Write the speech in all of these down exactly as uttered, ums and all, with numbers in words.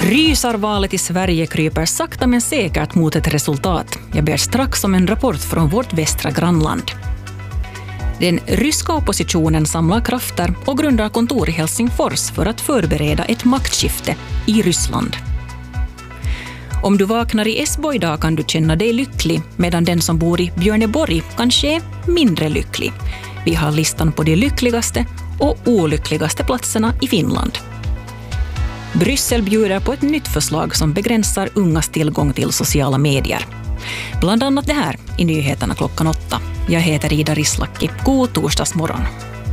Rysarvalet i Sverige kryper sakta men säkert mot ett resultat. Jag ber strax om en rapport från vårt västra grannland. Den ryska oppositionen samlar krafter och grundar kontor i Helsingfors för att förbereda ett maktskifte i Ryssland. Om du vaknar i Esbo idag kan du känna dig lycklig, medan den som bor i Björneborg kanske är mindre lycklig. Vi har listan på de lyckligaste och olyckligaste platserna i Finland. Bryssel bjuder på ett nytt förslag som begränsar ungas tillgång till sociala medier. Bland annat det här i nyheterna klockan åtta. Jag heter Ida Rislaki. God torsdagsmorgon.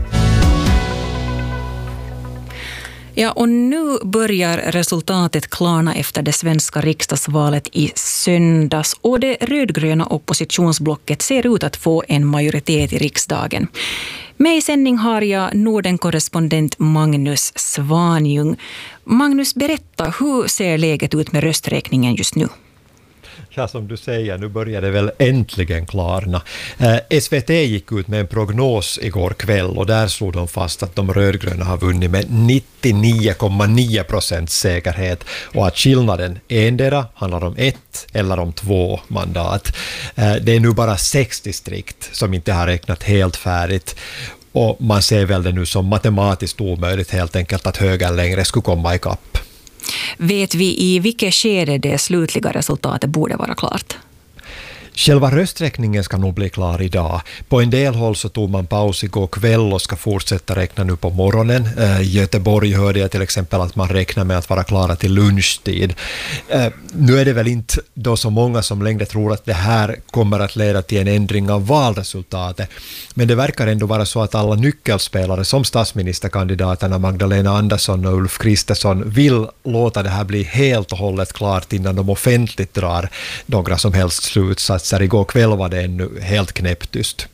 Ja, och nu börjar resultatet klarna efter det svenska riksdagsvalet i söndags och det rödgröna oppositionsblocket ser ut att få en majoritet i riksdagen. Med i sändning har jag Norden-korrespondent Magnus Svanjung. Magnus, berätta, hur ser läget ut med rösträkningen just nu? Ja, som du säger, nu börjar det väl äntligen klarna. Eh, S V T gick ut med en prognos igår kväll och där slog de fast att de rödgröna har vunnit med nittionio komma nio procent säkerhet och att skillnaden endera handlar om ett eller om två mandat. Eh, det är nu bara sex distrikt som inte har räknat helt färdigt. Och man ser väl det nu som matematiskt omöjligt helt enkelt att högern längre skulle komma i kapp. Vet vi i vilket skede det slutliga resultatet borde vara klart? Själva rösträkningen ska nog bli klar idag. På en del håll så tog man paus igår kväll och ska fortsätta räkna nu på morgonen. I Göteborg hörde jag till exempel att man räknar med att vara klara till lunchtid. Nu är det väl inte då så många som längre tror att det här kommer att leda till en ändring av valresultatet. Men det verkar ändå vara så att alla nyckelspelare som statsministerkandidaterna Magdalena Andersson och Ulf Kristersson vill låta det här bli helt och hållet klart innan de offentligt drar några som helst slutsatser. Igår kväll var det ännu helt knäpptyst.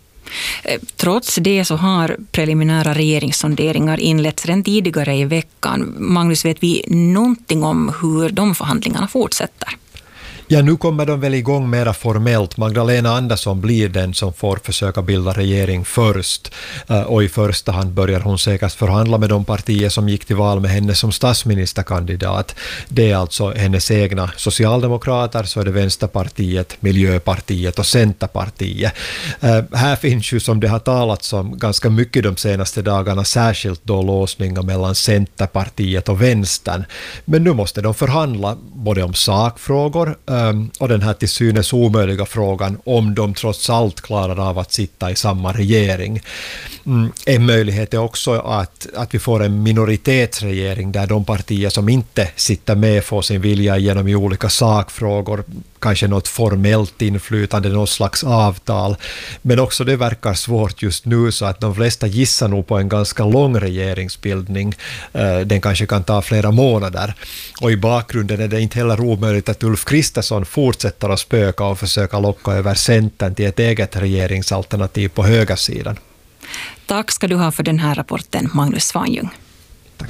Trots det så har preliminära regeringssonderingar inletts redan tidigare i veckan. Magnus, vet vi någonting om hur de förhandlingarna fortsätter? Ja, nu kommer de väl igång mera formellt. Magdalena Andersson blir den som får försöka bilda regering först. Och i första hand börjar hon säkert förhandla med de partier som gick till val med henne som statsministerkandidat. Det är alltså hennes egna socialdemokrater, så är det Vänsterpartiet, Miljöpartiet och Centerpartiet. Här finns ju, som det har talats om ganska mycket de senaste dagarna, särskilt då låsningar mellan Centerpartiet och Vänstern. Men nu måste de förhandla både om sakfrågor och den här till synes omöjliga frågan om de trots allt klarar av att sitta i samma regering. Mm, en möjlighet är också att, att vi får en minoritetsregering där de partier som inte sitter med får sin vilja igenom i olika sakfrågor, kanske något formellt inflytande, något slags avtal. Men också det verkar svårt just nu, så att de flesta gissar nog på en ganska lång regeringsbildning. Den kanske kan ta flera månader. Och i bakgrunden är det inte heller omöjligt att Ulf Kristersson fortsätter att spöka och försöka locka över Centern till ett eget regeringsalternativ på högersidan. Tack ska du ha för den här rapporten, Magnus Svanjung. Tack.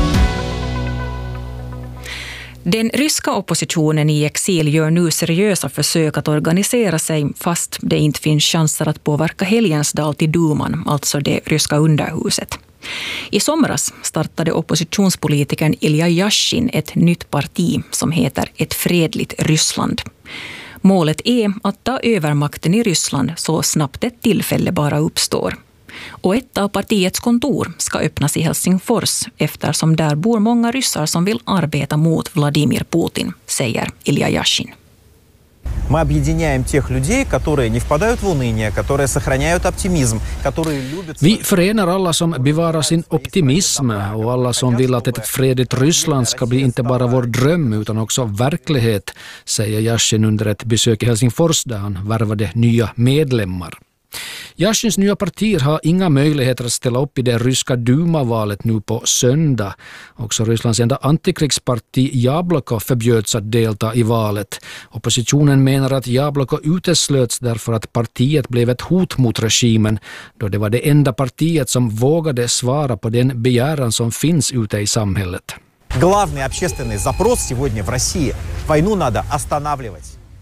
Den ryska oppositionen i exil gör nu seriösa försök att organisera sig fast det inte finns chanser att påverka helgens dal till Duman, alltså det ryska underhuset. I somras startade oppositionspolitikern Ilja Yashin ett nytt parti som heter Ett fredligt Ryssland. Målet är att ta över makten i Ryssland så snabbt ett tillfälle bara uppstår. Och ett av partiets kontor ska öppnas i Helsingfors eftersom där bor många ryssar som vill arbeta mot Vladimir Putin, säger Ilja Yashin. Мы объединяем тех людей, которые не впадают в уныние, которые сохраняют оптимизм, которые любят... Vi förenar alla som bevarar sin optimism och alla som vill att ett fredligt Ryssland ska bli inte bara vår dröm utan också verklighet, säger Yashin under ett besök i Helsingfors där han värvade nya medlemmar. Yashins nya partier har inga möjligheter att ställa upp i det ryska Duma-valet nu på söndag. Också Rysslands enda antikrigsparti Jabloko förbjöds att delta i valet. Oppositionen menar att Jabloko uteslöts därför att partiet blev ett hot mot regimen, då det var det enda partiet som vågade svara på den begäran som finns ute i samhället. Главный общественный запрос сегодня в России – войну надо останавливать.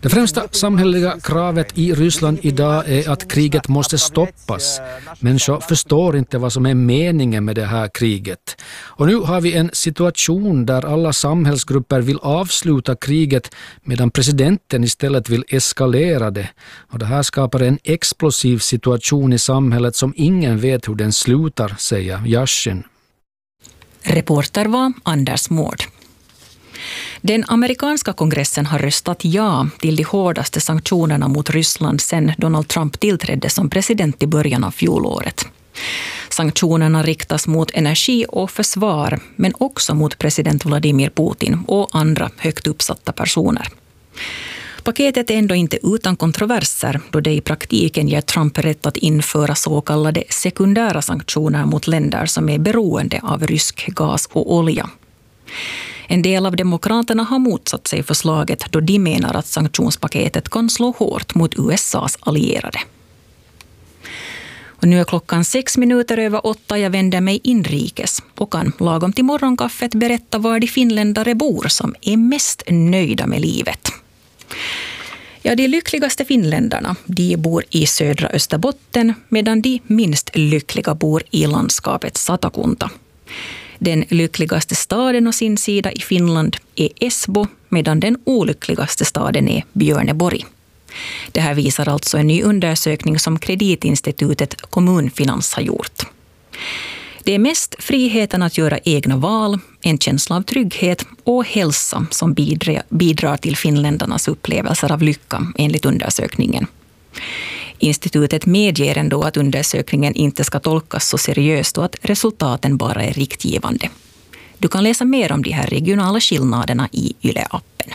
Det främsta samhälleliga kravet i Ryssland idag är att kriget måste stoppas. Människor förstår inte vad som är meningen med det här kriget. Och nu har vi en situation där alla samhällsgrupper vill avsluta kriget medan presidenten istället vill eskalera det. Och det här skapar en explosiv situation i samhället som ingen vet hur den slutar, säger Yashin. Reporter var Anders Mård. Den amerikanska kongressen har röstat ja till de hårdaste sanktionerna mot Ryssland sedan Donald Trump tillträdde som president i början av fjolåret. Sanktionerna riktas mot energi och försvar, men också mot president Vladimir Putin och andra högt uppsatta personer. Paketet är ändå inte utan kontroverser då det i praktiken ger Trump rätt att införa så kallade sekundära sanktioner mot länder som är beroende av rysk gas och olja. En del av demokraterna har motsatt sig förslaget då de menar att sanktionspaketet kan slå hårt mot U S A:s allierade. Och nu är klockan sex minuter över åtta. Jag vänder mig inrikes och kan lagom till morgonkaffet berätta var de finländare bor som är mest nöjda med livet. Ja, de lyckligaste finländarna, de bor i södra Österbotten medan de minst lyckliga bor i landskapet Satakunta. Den lyckligaste staden å sin sida i Finland är Esbo medan den olyckligaste staden är Björneborg. Det här visar alltså en ny undersökning som kreditinstitutet Kommunfinans har gjort. Det är mest friheten att göra egna val, en känsla av trygghet och hälsa som bidrar till finländarnas upplevelser av lycka enligt undersökningen. Institutet medger ändå att undersökningen inte ska tolkas så seriöst och att resultaten bara är riktgivande. Du kan läsa mer om de här regionala skillnaderna i Yle-appen.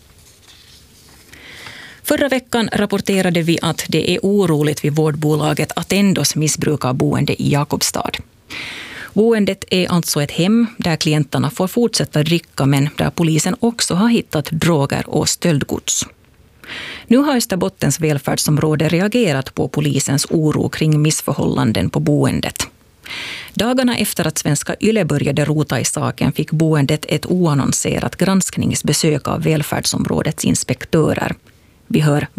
Förra veckan rapporterade vi att det är oroligt vid vårdbolaget Attendos missbruk av boende i Jakobstad. Boendet är alltså ett hem där klienterna får fortsätta dricka men där polisen också har hittat droger och stöldgods. Nu har Österbottens välfärdsområde reagerat på polisens oro kring missförhållanden på boendet. Dagarna efter att Svenska Yle började rota i saken fick boendet ett oannonserat granskningsbesök av välfärdsområdets inspektörer. Vi hör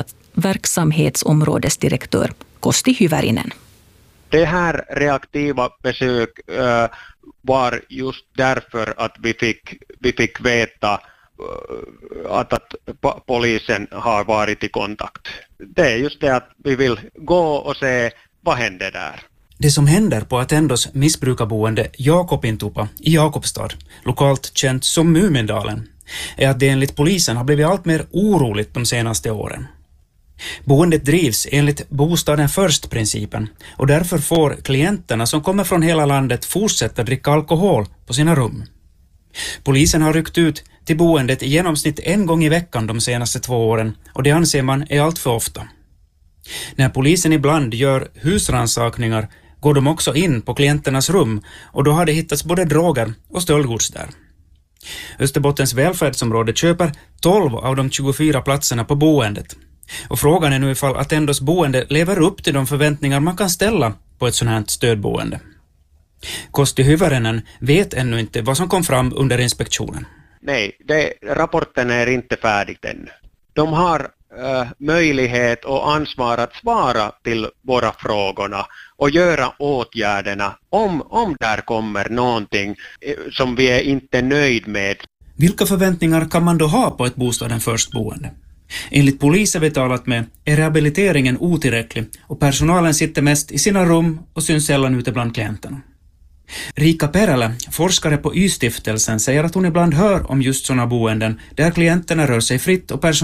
verksamhetsområdesdirektör Kosti Hyvärinen. Det här reaktiva besök äh, var just därför att vi fick, vi fick veta äh, att, att polisen har varit i kontakt. Det är just det att vi vill gå och se vad händer där. Det som händer på Attendos missbrukarboende Jakobintupa i Jakobstad, lokalt känt som Mumindalen, är att det enligt polisen har blivit allt mer oroligt de senaste åren. Boendet drivs enligt bostaden först-principen och därför får klienterna som kommer från hela landet fortsätta dricka alkohol på sina rum. Polisen har ryckt ut till boendet i genomsnitt en gång i veckan de senaste två åren och det anser man är allt för ofta. När polisen ibland gör husrannsakningar går de också in på klienternas rum och då har det hittats både droger och stöldgods där. Österbottens välfärdsområde köper tolv av de tjugofyra platserna på boendet. Och frågan är nu ifall Attendos boende lever upp till de förväntningar man kan ställa på ett sådant här stödboende. Kosti Hyvärinen vet ännu inte vad som kom fram under inspektionen. Nej, det, rapporten är inte färdig ännu. De har äh, möjlighet och ansvar att svara till våra frågorna och göra åtgärderna om, om där kommer någonting som vi är inte nöjd med. Vilka förväntningar kan man då ha på ett bostaden först boende? Enligt polisen vi talat med är rehabiliteringen otillräcklig och personalen sitter mest i sina rum och syns sällan ute bland klienterna. Rika Perälä, forskare på Y-stiftelsen, säger att hon ibland hör om just sådana boenden där klienterna rör sig fritt och personalen